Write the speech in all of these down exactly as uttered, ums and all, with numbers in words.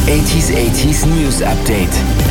achtziger achtziger News Update.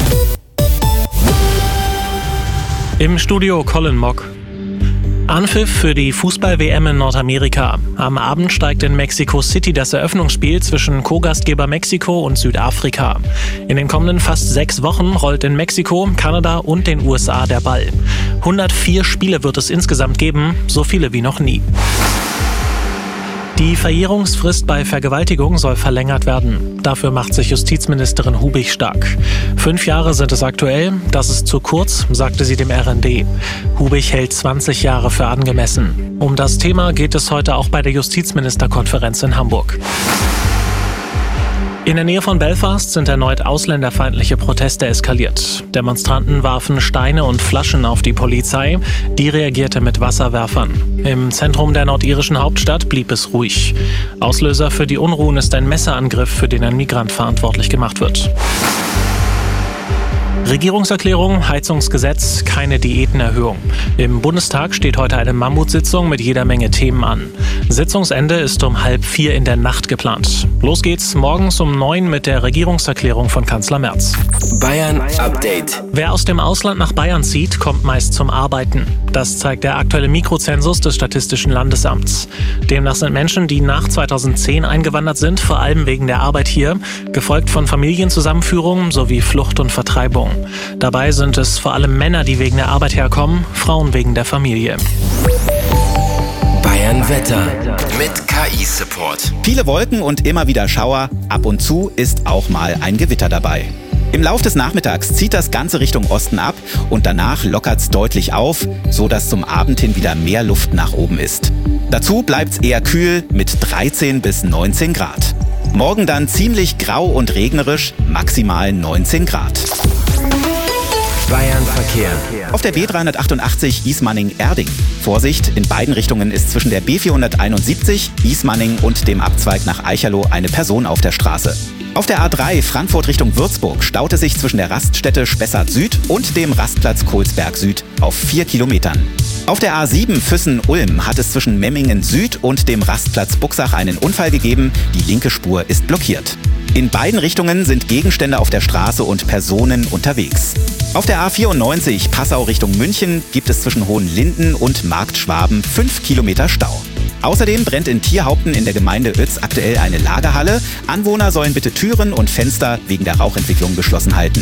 Im Studio Colin Mock. Anpfiff für die Fußball-W M in Nordamerika. Am Abend steigt in Mexico City das Eröffnungsspiel zwischen Co-Gastgeber Mexiko und Südafrika. In den kommenden fast sechs Wochen rollt in Mexiko, Kanada und den U S A der Ball. hundertvier Spiele wird es insgesamt geben, so viele wie noch nie. Die Verjährungsfrist bei Vergewaltigung soll verlängert werden. Dafür macht sich Justizministerin Hubig stark. Fünf Jahre sind es aktuell. Das ist zu kurz, sagte sie dem R N D. Hubig hält zwanzig Jahre für angemessen. Um das Thema geht es heute auch bei der Justizministerkonferenz in Hamburg. In der Nähe von Belfast sind erneut ausländerfeindliche Proteste eskaliert. Demonstranten warfen Steine und Flaschen auf die Polizei. Die reagierte mit Wasserwerfern. Im Zentrum der nordirischen Hauptstadt blieb es ruhig. Auslöser für die Unruhen ist ein Messerangriff, für den ein Migrant verantwortlich gemacht wird. Regierungserklärung, Heizungsgesetz, keine Diätenerhöhung. Im Bundestag steht heute eine Mammutsitzung mit jeder Menge Themen an. Sitzungsende ist um halb vier in der Nacht geplant. Los geht's morgens um neun mit der Regierungserklärung von Kanzler Merz. Bayern Update. Wer aus dem Ausland nach Bayern zieht, kommt meist zum Arbeiten. Das zeigt der aktuelle Mikrozensus des Statistischen Landesamts. Demnach sind Menschen, die nach zweitausendzehn eingewandert sind, vor allem wegen der Arbeit hier, gefolgt von Familienzusammenführungen sowie Flucht und Vertreibung. Dabei sind es vor allem Männer, die wegen der Arbeit herkommen, Frauen wegen der Familie. Bayern Wetter mit K I-Support. Viele Wolken und immer wieder Schauer. Ab und zu ist auch mal ein Gewitter dabei. Im Lauf des Nachmittags zieht das Ganze Richtung Osten ab und danach lockert's deutlich auf, so dass zum Abend hin wieder mehr Luft nach oben ist. Dazu bleibt's eher kühl mit dreizehn bis neunzehn Grad. Morgen dann ziemlich grau und regnerisch, maximal neunzehn Grad. Bayern Verkehr. Auf der B dreihundertachtundachtzig Ismaning-Erding. Vorsicht, in beiden Richtungen ist zwischen der B vierhunderteinundsiebzig, Ismaning und dem Abzweig nach Eicherloh eine Person auf der Straße. Auf der A drei Frankfurt Richtung Würzburg staut es sich zwischen der Raststätte Spessart Süd und dem Rastplatz Kohlsberg Süd auf vier Kilometern. Auf der A sieben Füssen-Ulm hat es zwischen Memmingen Süd und dem Rastplatz Buxach einen Unfall gegeben. Die linke Spur ist blockiert. In beiden Richtungen sind Gegenstände auf der Straße und Personen unterwegs. Auf der A vierundneunzig Passau Richtung München gibt es zwischen Hohenlinden und Marktschwaben fünf Kilometer Stau. Außerdem brennt in Thierhaupten in der Gemeinde Oetz aktuell eine Lagerhalle. Anwohner sollen bitte Türen und Fenster wegen der Rauchentwicklung geschlossen halten.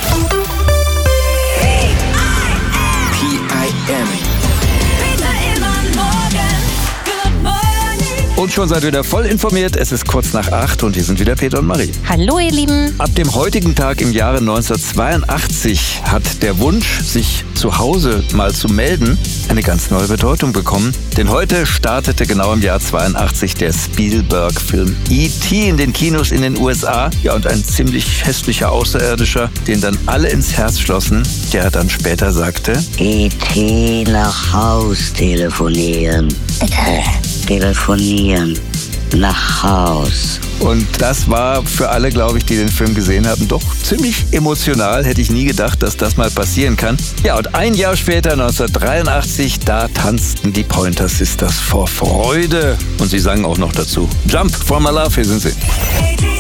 P I M. Und schon seid ihr wieder voll informiert. Es ist kurz nach acht und hier sind wieder Peter und Marie. Hallo ihr Lieben. Ab dem heutigen Tag im Jahre neunzehnhundertzweiundachtzig hat der Wunsch, sich zu Hause mal zu melden, eine ganz neue Bedeutung bekommen. Denn heute startete genau im Jahr zweiundachtzig der Spielberg-Film E T in den Kinos in den U S A. Ja, und ein ziemlich hässlicher Außerirdischer, den dann alle ins Herz schlossen, der dann später sagte: E T nach Haus telefonieren. Telefonieren nach Haus. Und das war für alle, glaube ich, die den Film gesehen haben, doch ziemlich emotional. Hätte ich nie gedacht, dass das mal passieren kann. Ja, und ein Jahr später, neunzehnhundertdreiundachtzig, da tanzten die Pointer Sisters vor Freude. Und sie sangen auch noch dazu: Jump for my love, hier sind sie.